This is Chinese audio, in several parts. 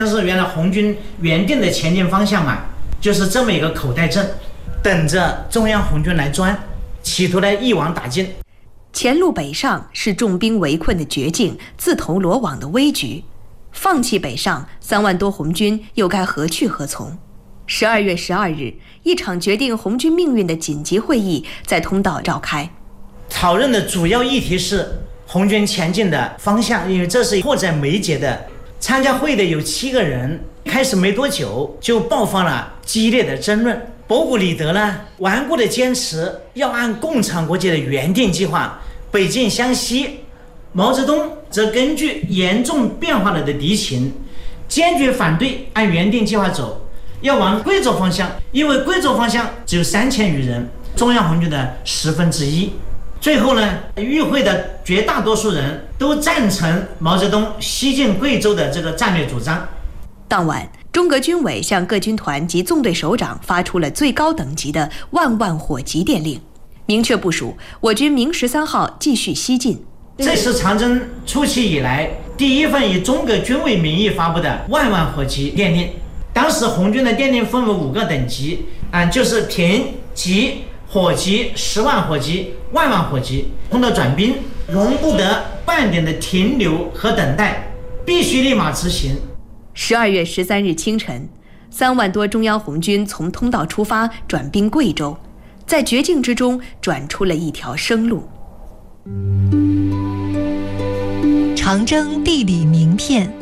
但是原来红军原定的前进方向嘛，就是这么一个口袋阵，等着中央红军来钻，企图来一网打尽。 前路北上是重兵围困的绝境，自投罗网的危局。放弃北上，3万多红军又该何去何从？12月12日，一场决定红军命运的紧急会议在通道召开。 讨论的主要议题是红军前进的方向，因为这是迫在眉睫的。参加会的有7个人，开始没多久就爆发了激烈的争论。博古里德呢，顽固地坚持要按共产国际的原定计划北进湘西，毛泽东则根据严重变化了的敌情，坚决反对按原定计划走，要往贵州方向，因为贵州方向只有3000余人，中央红军的1/10。最后呢，与会的绝大多数人都赞成毛泽东西进贵州的这个战略主张。 当晚，中革军委向各军团及纵队首长发出了最高等级的万火急电令，明确部署我军明13号继续西进。 这是长征初期以来第一份以中革军委名义发布的万火急电令。当时红军的电令分为5个等级，就是平、急、火急、10万火急、万火急。通道转兵容不得半点的停留和等待，必须立马执行。 12月13日清晨，3万多中央红军从通道出发，转兵贵州，在绝境之中转出了一条生路。 长征地理名片。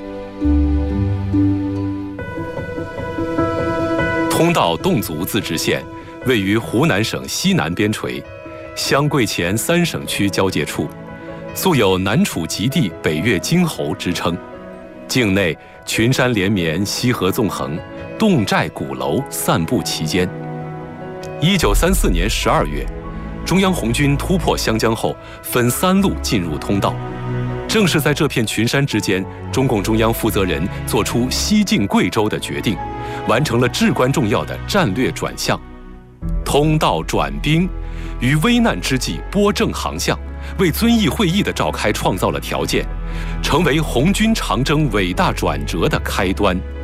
通道侗族自治县位于湖南省西南边陲，湘桂黔3省区交界处，素有南楚极地、北越京侯之称。境内群山连绵，溪河纵横，侗寨鼓楼散布其间。1934年12月，中央红军突破湘江后，分3路进入通道。正是在这片群山之间，中共中央负责人做出西进贵州的决定，完成了至关重要的战略转向。通道转兵，于危难之际拨正航向，为遵义会议的召开创造了条件，成为红军长征伟大转折的开端。